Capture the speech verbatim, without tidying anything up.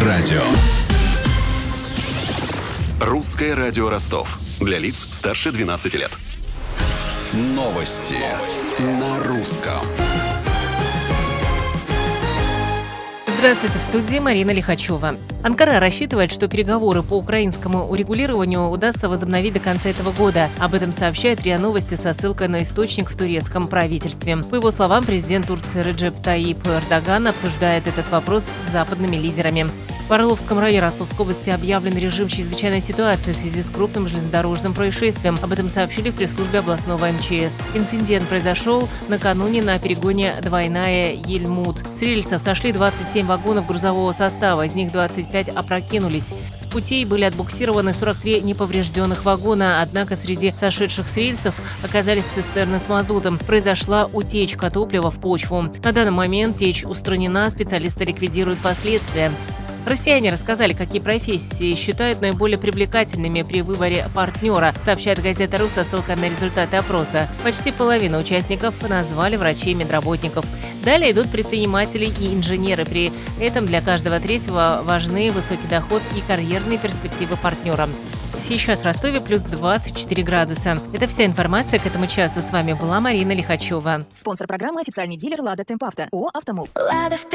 радио. Русское радио Ростов. Для лиц старше двенадцати лет. Новости на русском. Здравствуйте, в студии Марина Лихачева. Анкара рассчитывает, что переговоры по украинскому урегулированию удастся возобновить до конца этого года. Об этом сообщает РИА Новости со ссылкой на источник в турецком правительстве. По его словам, президент Турции Реджеп Таyyip Эрдоган обсуждает этот вопрос с западными лидерами. В Орловском районе Ростовской области объявлен режим чрезвычайной ситуации в связи с крупным железнодорожным происшествием. Об этом сообщили в пресс-службе областного эм че эс. Инцидент произошел накануне на перегоне Двойная Ельмут. С рельсов сошли двадцать семь вагонов грузового состава, из них двадцать пять опрокинулись. С путей были отбуксированы сорок три неповрежденных вагона, однако среди сошедших с рельсов оказались цистерны с мазутом. Произошла утечка топлива в почву. На данный момент течь устранена, специалисты ликвидируют последствия. Россияне рассказали, какие профессии считают наиболее привлекательными при выборе партнера, сообщает газета «Ру» со ссылкой на результаты опроса. Почти половина участников назвали врачей и медработников. Далее идут предприниматели и инженеры. При этом для каждого третьего важны высокий доход и карьерные перспективы партнера. Сейчас в Ростове плюс двадцать четыре градуса. Это вся информация к этому часу. С вами была Марина Лихачева. Спонсор программы — официальный дилер «Лада Темпавто» ООО «Автомол».